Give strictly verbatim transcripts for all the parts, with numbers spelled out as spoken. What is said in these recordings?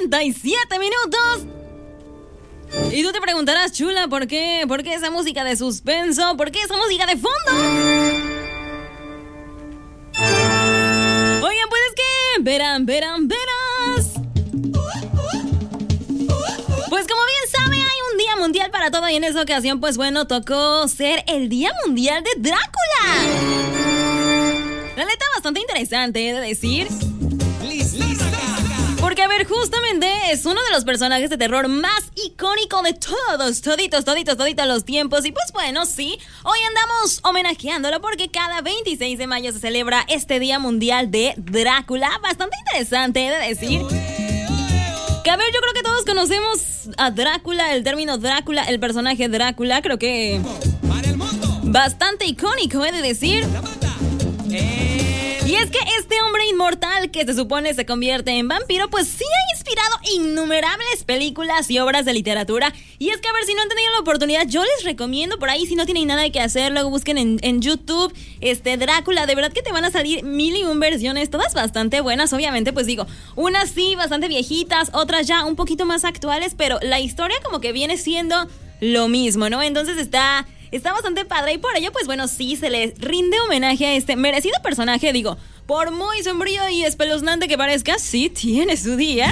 cuarenta y siete minutos. Y tú te preguntarás, chula, ¿por qué? ¿Por qué esa música de suspenso? ¿Por qué esa música de fondo? Oigan, pues es que... Verán, verán, verás. Pues como bien sabe, hay un día mundial para todo y en esa ocasión, pues bueno, tocó ser el Día Mundial de Drácula. La neta, bastante interesante, he de decir. Porque, a ver, justamente es uno de los personajes de terror más icónico de todos, toditos, toditos, toditos los tiempos. Y pues bueno, sí, hoy andamos homenajeándolo porque cada veintiséis de mayo se celebra este Día Mundial de Drácula. Bastante interesante, he de decir. Que a ver, yo creo que todos conocemos a Drácula, el término Drácula, el personaje Drácula, creo que bastante icónico, he de decir. Y es que este hombre inmortal que se supone se convierte en vampiro, pues sí ha inspirado innumerables películas y obras de literatura. Y es que a ver, si no han tenido la oportunidad, yo les recomiendo por ahí, si no tienen nada que hacer, luego busquen en, en YouTube este Drácula. De verdad que te van a salir mil y un versiones, todas bastante buenas, obviamente, pues digo, unas sí bastante viejitas, otras ya un poquito más actuales, pero la historia como que viene siendo lo mismo, ¿no? Entonces está... Está bastante padre y por ello, pues bueno, sí se le rinde homenaje a este merecido personaje, digo, por muy sombrío y espeluznante que parezca, sí tiene su día.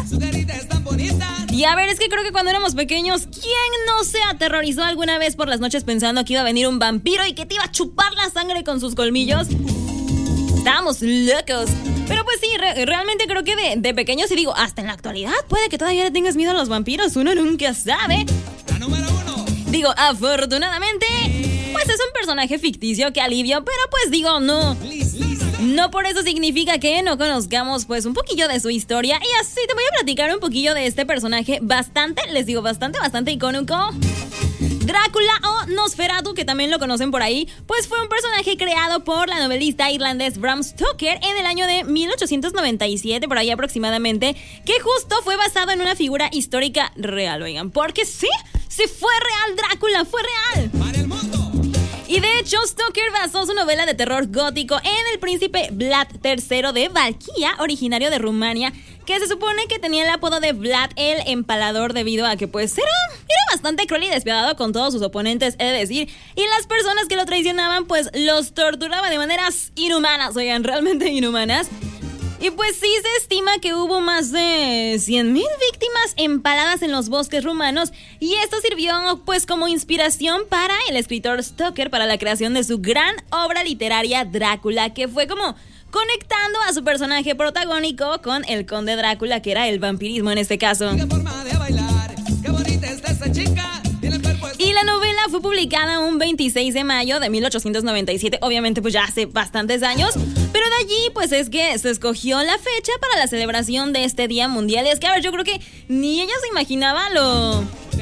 Y a ver, es que creo que cuando éramos pequeños, ¿quién no se aterrorizó alguna vez por las noches pensando que iba a venir un vampiro y que te iba a chupar la sangre con sus colmillos? Estábamos locos. Pero pues sí, re- realmente creo que de, de pequeños, y digo, hasta en la actualidad, puede que todavía le tengas miedo a los vampiros, uno nunca sabe. La número uno. Digo, afortunadamente, pues es un personaje ficticio que alivió, pero pues digo, no. No por eso significa que no conozcamos pues un poquillo de su historia. Y así te voy a platicar un poquillo de este personaje bastante, les digo, bastante, bastante icónico. Drácula o Nosferatu, que también lo conocen por ahí, pues fue un personaje creado por la novelista irlandés Bram Stoker en el año de mil ochocientos noventa y siete, por ahí aproximadamente, que justo fue basado en una figura histórica real, oigan, porque sí, sí fue real, Drácula fue real. Para el mundo. Y de hecho, Stoker basó su novela de terror gótico en el príncipe Vlad tercero de Valquia, originario de Rumania, que se supone que tenía el apodo de Vlad el Empalador debido a que pues era, era bastante cruel y despiadado con todos sus oponentes, he de decir, y las personas que lo traicionaban pues los torturaba de maneras inhumanas, oigan, realmente inhumanas. Y pues sí se estima que hubo más de cien mil víctimas empaladas en los bosques rumanos y esto sirvió pues como inspiración para el escritor Stoker para la creación de su gran obra literaria Drácula, que fue como conectando a su personaje protagónico con el conde Drácula, que era el vampirismo en este caso. Qué forma de bailar, qué bonita está esa chica. Y la novela fue publicada un veintiséis de mayo de mil ochocientos noventa y siete, obviamente pues ya hace bastantes años, pero de allí pues es que se escogió la fecha para la celebración de este Día Mundial. Y es que a ver, yo creo que ni ella se imaginaba lo...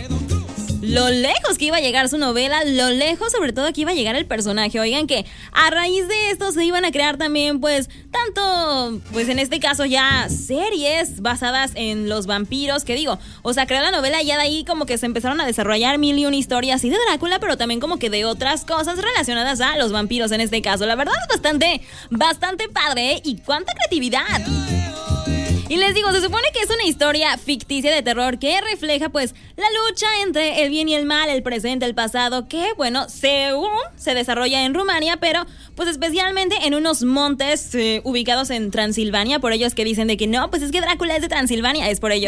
Lo lejos que iba a llegar su novela, lo lejos sobre todo que iba a llegar el personaje. Oigan que a raíz de esto se iban a crear también pues tanto, pues en este caso ya series basadas en los vampiros, que digo, o sea, creó la novela y ya de ahí como que se empezaron a desarrollar mil y una historias y de Drácula, pero también como que de otras cosas relacionadas a los vampiros en este caso. La verdad es bastante, bastante padre, ¿eh? Y cuánta creatividad. Y les digo, se supone que es una historia ficticia de terror que refleja pues la lucha entre el bien y el mal, el presente, el pasado, que bueno, según se desarrolla en Rumania, pero pues especialmente en unos montes eh, ubicados en Transilvania. Por ellos que dicen de que no, pues es que Drácula es de Transilvania, es por ello.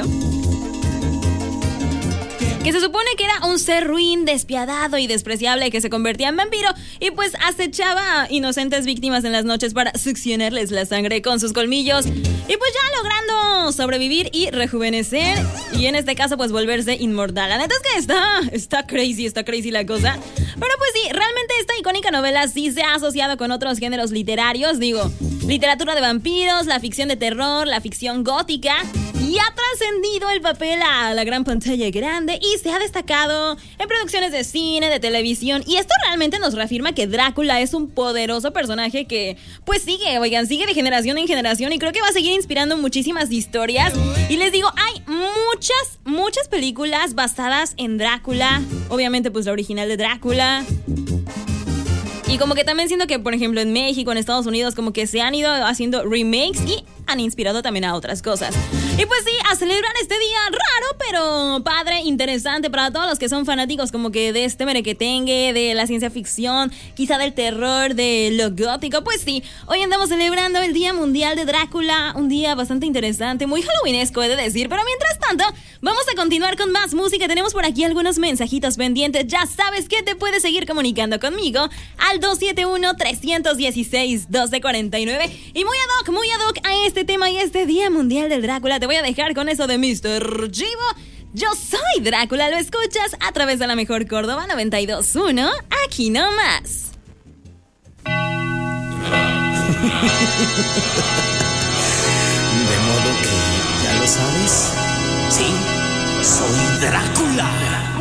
Que se supone que era un ser ruin, despiadado y despreciable que se convertía en vampiro y pues acechaba a inocentes víctimas en las noches para succionarles la sangre con sus colmillos y pues ya logrando sobrevivir y rejuvenecer y en este caso pues volverse inmortal. La neta es que está, está crazy, está crazy la cosa. Pero pues sí, realmente esta icónica novela sí se ha asociado con otros géneros literarios, digo, literatura de vampiros, la ficción de terror, la ficción gótica, y ha trascendido el papel a la gran pantalla grande y se ha destacado en producciones de cine, de televisión, y esto realmente nos reafirma que Drácula es un poderoso personaje que pues sigue, oigan, sigue de generación en generación y creo que va a seguir inspirando muchísimas historias. Y les digo, hay muchas, muchas películas basadas en Drácula, obviamente pues la original de Drácula. Y como que también siento que, por ejemplo, en México, en Estados Unidos, como que se han ido haciendo remakes y han inspirado también a otras cosas. Y pues sí, a celebrar este día raro, pero padre, interesante para todos los que son fanáticos como que de este merequetengue, de la ciencia ficción, quizá del terror, de lo gótico. Pues sí, hoy andamos celebrando el Día Mundial de Drácula, un día bastante interesante, muy halloweenesco he de decir, pero mientras tanto, vamos a continuar con más música. Tenemos por aquí algunos mensajitos pendientes. Ya sabes que te puedes seguir comunicando conmigo al dos siete uno, tres uno seis, uno dos cuatro nueve. Y muy ad hoc, muy ad hoc a este tema y este Día Mundial del Drácula, te voy a dejar con eso de mister Chivo. Yo soy Drácula, lo escuchas a través de la mejor Córdoba noventa y dos punto uno, aquí nomás. De modo que ya lo sabes. Sí, soy Drácula.